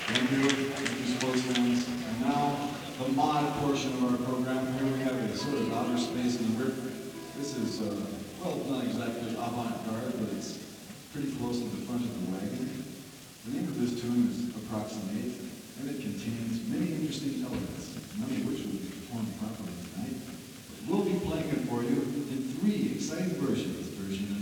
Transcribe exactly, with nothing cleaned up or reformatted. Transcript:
Thank you. Thank you, sports fans. And now, the mod portion of our program. Here we have a sort of outer space number. This is, uh, well, not exactly avant-garde, but it's pretty close to the front of the wagon. The name of this tune is Approximate, and it contains many interesting elements, none of which will be performed properly tonight. But we'll be playing it for you in three exciting versions. Version